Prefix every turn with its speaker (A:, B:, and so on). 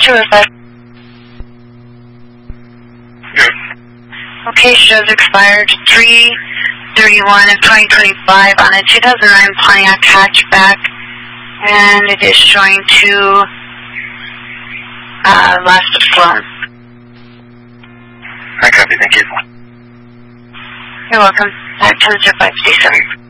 A: 205.
B: Good.
A: Okay, shows expired 3/31 of 2025 on a 2009 Pontiac hatchback, and it is showing to last of flown.
B: I copy, thank you.
A: You're welcome. 10-557.